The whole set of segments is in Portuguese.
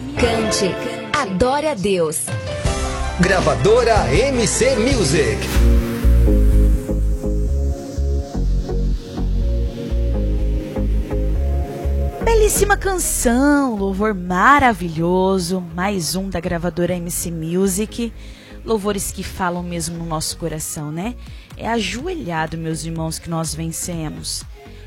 Cante, adore a Deus. Gravadora MC Music. Belíssima canção, louvor maravilhoso, mais um da gravadora MC Music. Louvores que falam mesmo no nosso coração, né? É ajoelhado, meus irmãos, que nós vencemos.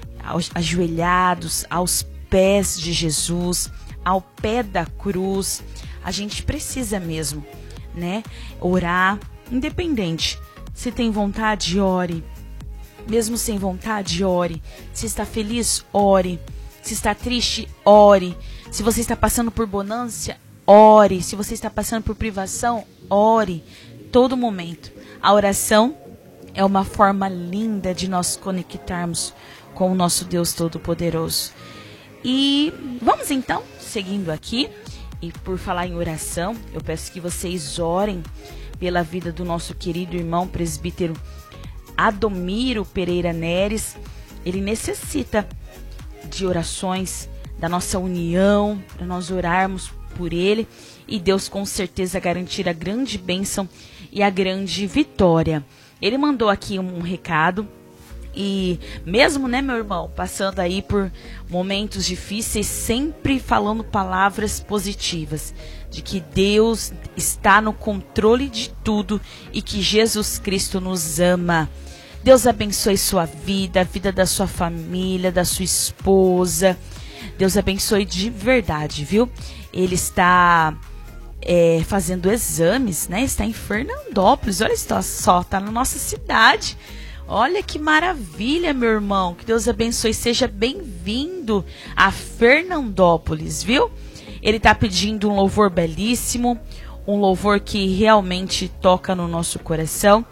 Ajoelhados aos pés de Jesus, ao pé da cruz. A gente precisa mesmo, né? Orar, independente. Se tem vontade, ore. Mesmo sem vontade, ore. Se está feliz, ore. Se está triste, ore. Se você está passando por bonança, ore. Se você está passando por privação, ore. Todo momento. A oração é uma forma linda de nós conectarmos com o nosso Deus Todo-Poderoso. E vamos então, seguindo aqui. E por falar em oração, eu peço que vocês orem pela vida do nosso querido irmão presbítero Adomiro Pereira Neres. Ele necessita de orações, da nossa união, para nós orarmos por ele e Deus com certeza garantir a grande bênção e a grande vitória. Ele mandou aqui um recado e mesmo, né, meu irmão, passando aí por momentos difíceis, sempre falando palavras positivas, de que Deus está no controle de tudo e que Jesus Cristo nos ama. Deus abençoe sua vida, a vida da sua família, da sua esposa. Deus abençoe de verdade, viu? Ele está fazendo exames, né? Está em Fernandópolis, olha só, está na nossa cidade. Olha que maravilha, meu irmão. Que Deus abençoe, seja bem-vindo a Fernandópolis, viu? Ele está pedindo um louvor belíssimo, um louvor que realmente toca no nosso coração.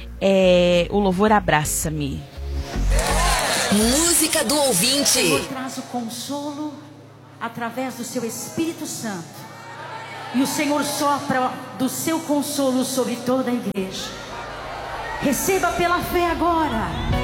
O louvor Abraça-me. Música do ouvinte. O Senhor traz o consolo através do seu Espírito Santo. E o Senhor sopra do seu consolo sobre toda a igreja. Receba pela fé agora.